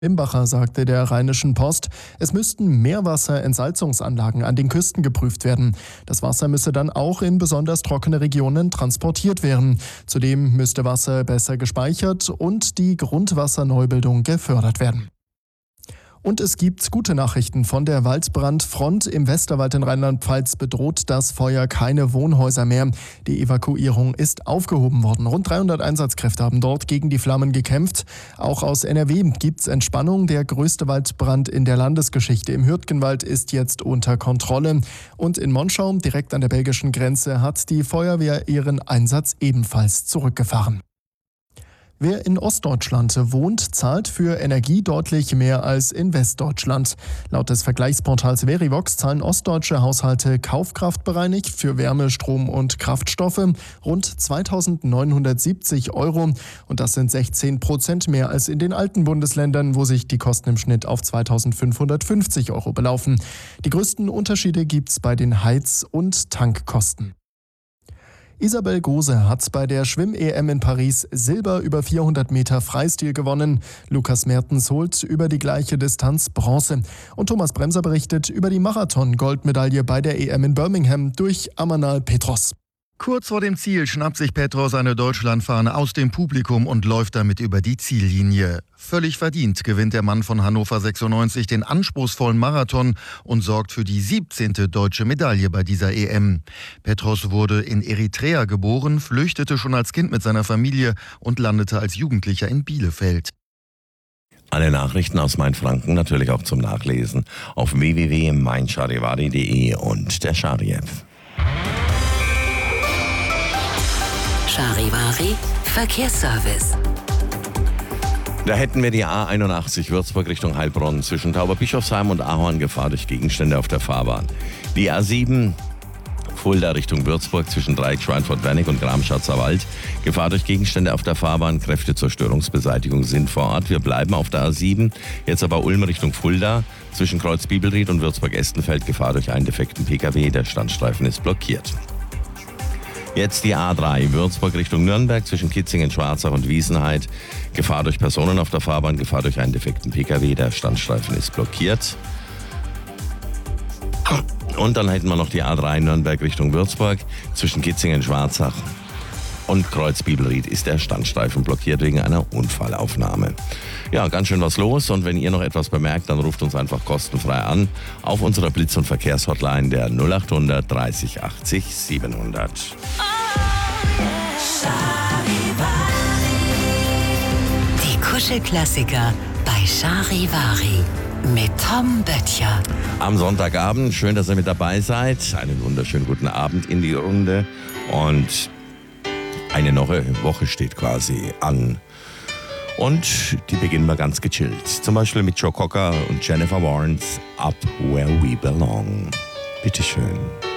Imbacher sagte der Rheinischen Post, es müssten Meerwasserentsalzungsanlagen an den Küsten geprüft werden. Das Wasser müsse dann auch in besonders trockene Regionen transportiert werden. Zudem müsste Wasser besser gespeichert und die Grundwasserneubildung gefördert werden. Und es gibt gute Nachrichten von der Waldbrandfront. Im Westerwald in Rheinland-Pfalz bedroht das Feuer keine Wohnhäuser mehr. Die Evakuierung ist aufgehoben worden. Rund 300 Einsatzkräfte haben dort gegen die Flammen gekämpft. Auch aus NRW gibt's Entspannung. Der größte Waldbrand in der Landesgeschichte im Hürtgenwald ist jetzt unter Kontrolle. Und in Monschau, direkt an der belgischen Grenze, hat die Feuerwehr ihren Einsatz ebenfalls zurückgefahren. Wer in Ostdeutschland wohnt, zahlt für Energie deutlich mehr als in Westdeutschland. Laut des Vergleichsportals Verivox zahlen ostdeutsche Haushalte kaufkraftbereinigt für Wärme, Strom und Kraftstoffe rund 2.970 €. Und das sind 16% mehr als in den alten Bundesländern, wo sich die Kosten im Schnitt auf 2.550 € belaufen. Die größten Unterschiede gibt's bei den Heiz- und Tankkosten. Isabel Gose hat bei der Schwimm-EM in Paris Silber über 400 Meter Freistil gewonnen. Lukas Mertens holt über die gleiche Distanz Bronze. Und Thomas Bremser berichtet über die Marathon-Goldmedaille bei der EM in Birmingham durch Amanal Petros. Kurz vor dem Ziel schnappt sich Petros eine Deutschlandfahne aus dem Publikum und läuft damit über die Ziellinie. Völlig verdient gewinnt der Mann von Hannover 96 den anspruchsvollen Marathon und sorgt für die 17. deutsche Medaille bei dieser EM. Petros wurde in Eritrea geboren, flüchtete schon als Kind mit seiner Familie und landete als Jugendlicher in Bielefeld. Alle Nachrichten aus Mainfranken natürlich auch zum Nachlesen auf www.meincharivari.de und der Chari-App. Charivari Verkehrsservice. Da hätten wir die A81 Würzburg Richtung Heilbronn zwischen Tauberbischofsheim und Ahorn Gefahr durch Gegenstände auf der Fahrbahn. Die A7 Fulda Richtung Würzburg zwischen Dreieck Schweinfurt-Wernig und Gramschatzer Wald. Gefahr durch Gegenstände auf der Fahrbahn. Kräfte zur Störungsbeseitigung sind vor Ort. Wir bleiben auf der A7. Jetzt aber Ulm Richtung Fulda. Zwischen Kreuz Bibelried und Würzburg-Estenfeld. Gefahr durch einen defekten Pkw. Der Standstreifen ist blockiert. Jetzt die A3 Würzburg Richtung Nürnberg zwischen Kitzingen, Schwarzach und Wiesenheid. Gefahr durch Personen auf der Fahrbahn, Gefahr durch einen defekten Pkw. Der Standstreifen ist blockiert. Und dann hätten wir noch die A3 Nürnberg Richtung Würzburg zwischen Kitzingen, Schwarzach und Kreuz Bibelried ist der Standstreifen blockiert wegen einer Unfallaufnahme. Ja, ganz schön was los und wenn ihr noch etwas bemerkt, dann ruft uns einfach kostenfrei an auf unserer Blitz- und Verkehrshotline der 0800 30 80 700. Die Kuschelklassiker bei Charivari mit Tom Böttcher. Am Sonntagabend, schön, dass ihr mit dabei seid. Einen wunderschönen guten Abend in die Runde und eine neue Woche steht quasi an. Und die beginnen wir ganz gechillt. Zum Beispiel mit Joe Cocker und Jennifer Warnes Up Where We Belong. Bitteschön.